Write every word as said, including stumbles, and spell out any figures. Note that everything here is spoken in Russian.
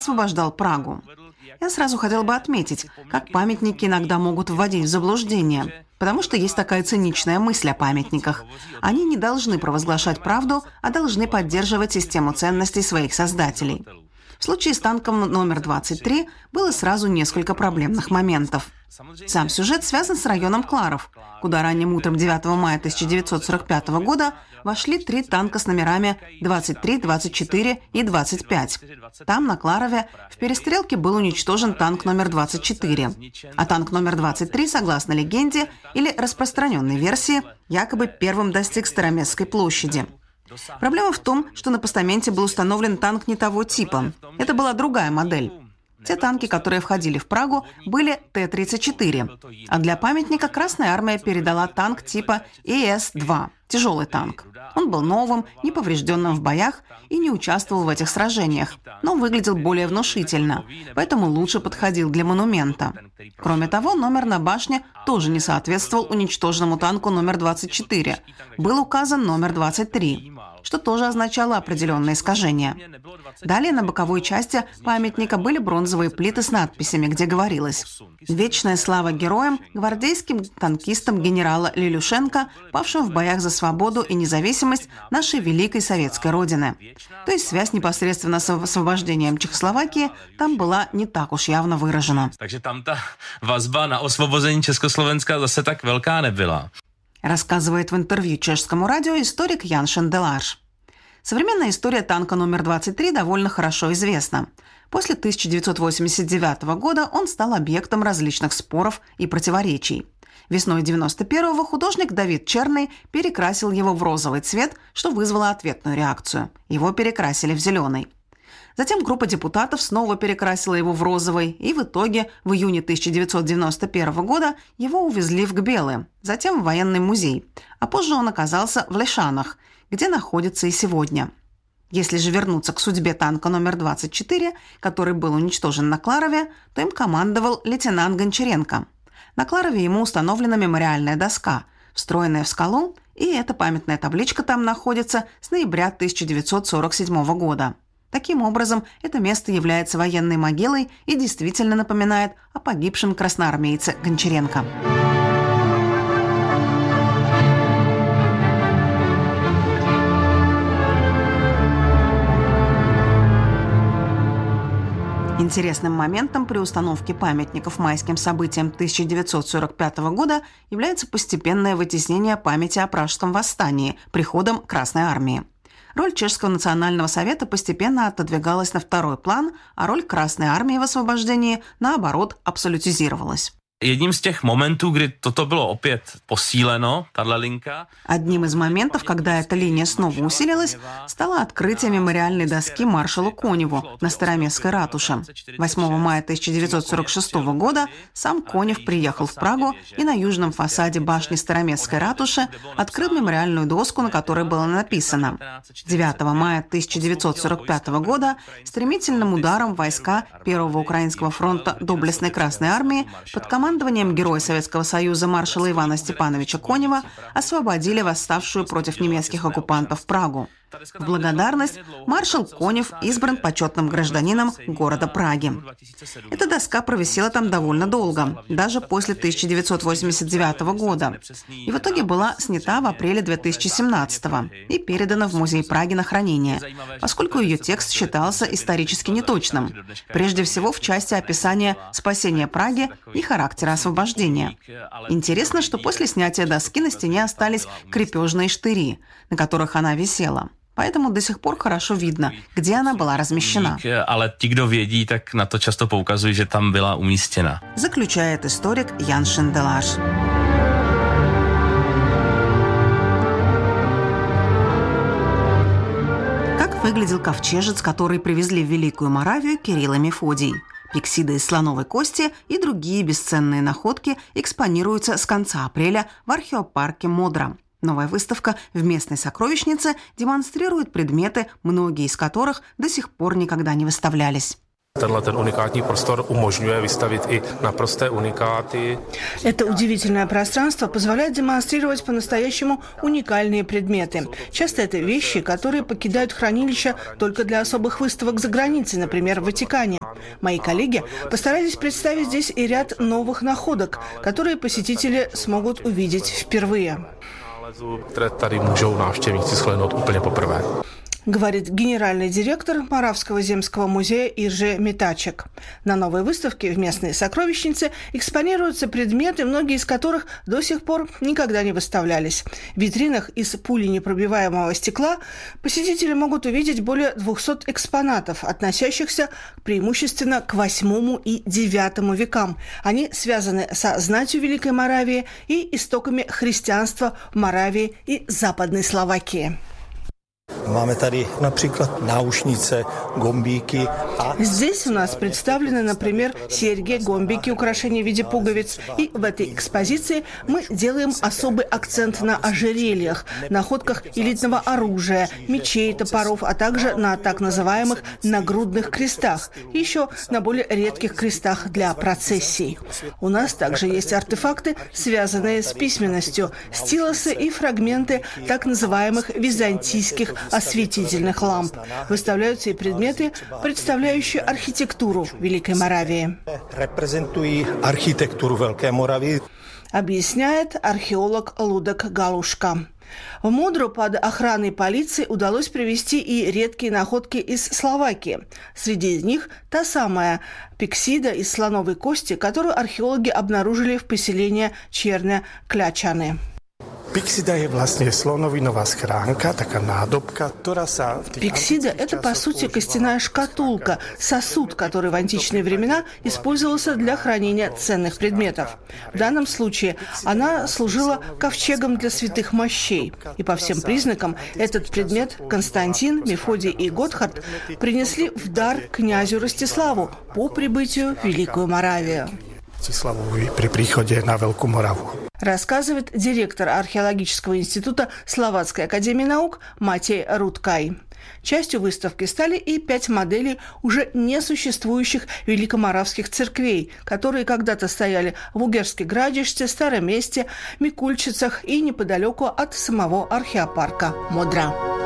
освобождал Прагу. Я сразу хотел бы отметить, как памятники иногда могут вводить в заблуждение, потому что есть такая циничная мысль о памятниках. Они не должны провозглашать правду, а должны поддерживать систему ценностей своих создателей. В случае с танком номер двадцать три было сразу несколько проблемных моментов. Сам сюжет связан с районом Кларов, куда ранним утром девятого мая тысяча девятьсот сорок пятого года вошли три танка с номерами двадцать три, двадцать четыре и двадцать пять. Там, на Кларове, в перестрелке был уничтожен танк номер двадцать четыре. А танк номер двадцать три, согласно легенде или распространенной версии, якобы первым достиг Староместской площади. Проблема в том, что на постаменте был установлен танк не того типа. Это была другая модель. Те танки, которые входили в Прагу, были Т тридцать четыре, а для памятника Красная Армия передала танк типа И С два, тяжелый танк. Он был новым, неповрежденным в боях и не участвовал в этих сражениях, но выглядел более внушительно, поэтому лучше подходил для монумента. Кроме того, номер на башне тоже не соответствовал уничтоженному танку номер двадцать четыре. Был указан номер двадцать три, что тоже означало определенное искажение. Далее на боковой части памятника были бронзовые плиты с надписями, где говорилось: «Вечная слава героям, гвардейским танкистам генерала Лилюшенко, павшим в боях за свободу и независимость нашей великой советской родины». То есть связь непосредственно с освобождением Чехословакии там была не так уж явно выражена. Takže tam ta vazba na osvobození Československa zase tak velká nebyla. Рассказывает в интервью чешскому радио историк Ян Шенделаш. Современная история танка номер двадцать три довольно хорошо известна. После тысяча девятьсот восемьдесят девятого года он стал объектом различных споров и противоречий. Весной девяносто первого художник Давид Черный перекрасил его в розовый цвет, что вызвало ответную реакцию. Его перекрасили в зеленый. Затем группа депутатов снова перекрасила его в розовый, и в итоге в июне тысяча девятьсот девяносто первого года его увезли в Гбелы, затем в военный музей, а позже он оказался в Лешанах, где находится и сегодня. Если же вернуться к судьбе танка номер двадцать четыре, который был уничтожен на Кларове, то им командовал лейтенант Гончаренко. На Кларове ему установлена мемориальная доска, встроенная в скалу, и эта памятная табличка там находится с ноября тысяча девятьсот сорок седьмого года. Таким образом, это место является военной могилой и действительно напоминает о погибшем красноармейце Гончаренко. Интересным моментом при установке памятников майским событиям тысяча девятьсот сорок пятого года является постепенное вытеснение памяти о Пражском восстании приходом Красной Армии. Роль Чешского национального совета постепенно отодвигалась на второй план, а роль Красной Армии в освобождении, наоборот, абсолютизировалась. Jedním z těch momentů, kdy toto bylo opět posíleno, tato linka. Одним из моментов, когда эта линия снова усилилась, стало открытие мемориальной доски маршалу Коневу на Староместской ратуше. восьмого мая тысяча девятьсот сорок шестого года сам Конев приехал в Прагу и на южном фасаде башни Староместской ратуши открыл мемориальную доску, на которой было написано: девятого мая тысяча девятьсот сорок пятого года стремительным ударом войска Первого Украинского фронта Доблестной Красной Армии под командой командованием Героя Советского Союза маршала Ивана Степановича Конева освободили восставшую против немецких оккупантов Прагу. В благодарность маршал Конев избран почетным гражданином города Праги. Эта доска провисела там довольно долго, даже после тысяча девятьсот восемьдесят девятого года, и в итоге была снята в апреле две тысячи семнадцатого и передана в музей Праги на хранение, поскольку ее текст считался исторически неточным, прежде всего в части описания спасения Праги и характера освобождения. Интересно, что после снятия доски на стене остались крепежные штыри, на которых она висела. Поэтому до сих пор хорошо видно, где она была размещена. Ale ti, kdo vědí, tak na to často poukazují, že tam byla umístěna. Заключает историк Ян Шенделаш. Как выглядел ковчежец, который привезли в Великую Моравию Кирилл и Мефодий? Пиксиды из слоновой кости и другие бесценные находки экспонируются с конца апреля в археопарке Модра. Новая выставка в местной сокровищнице демонстрирует предметы, многие из которых до сих пор никогда не выставлялись. Tenhle unikátní prostor umožňuje vystavit i naprosté unikáty. Это удивительное пространство позволяет демонстрировать по-настоящему уникальные предметы. Часто это вещи, которые покидают хранилища только для особых выставок за границей, например, в Ватикане. Мои коллеги постарались представить здесь и ряд новых находок, которые посетители смогут увидеть впервые. Které tady můžou návštěvníci shlédnout úplně poprvé. Говорит генеральный директор Моравского земского музея Иржи Митачек. На новой выставке в местной сокровищнице экспонируются предметы, многие из которых до сих пор никогда не выставлялись. В витринах из пуленепробиваемого стекла посетители могут увидеть более двухсот экспонатов, относящихся преимущественно к восьмому и девятому векам. Они связаны со знатью Великой Моравии и истоками христианства в Моравии и Западной Словакии. Máme tady například náušnice, gombíky. Здесь у нас представлены, например, серьги, гомбики, украшения в виде пуговиц. И в этой экспозиции мы делаем особый акцент на ожерельях, находках элитного оружия, мечей, топоров, а также на так называемых нагрудных крестах. И еще на более редких крестах для процессий. У нас также есть артефакты, связанные с письменностью, стилосы и фрагменты так называемых византийских осветительных ламп. Выставляются и предметы, представляющие архитектуру Великой Моравии. Reprezentují architekturu Velké Moravy. Объясняет археолог Лудек Галушка. В Модру под охраной полиции удалось привезти и редкие находки из Словакии. Среди них та самая пиксида из слоновой кости, которую археологи обнаружили в поселении Черне-Клячаны. Пиксида je vlastne slonovinová schránka, taká nádobka, ktorá sa... Пиксида – это, по сути, костяная шкатулка, сосуд, который в античные времена использовался для хранения ценных предметов. В данном случае она служила ковчегом для святых мощей. И по всем признакам этот предмет Константин, Мефодий и Готхард принесли в дар князю Ростиславу по прибытию в Великую Моравию. При приходе на Великую Мораву. Рассказывает директор археологического института Словацкой академии наук Матей Рудкай. Частью выставки стали и пять моделей уже несуществующих великоморавских церквей, которые когда-то стояли в Угерске Градище, Старом Месте, Микульчицах и неподалеку от самого археопарка Модра.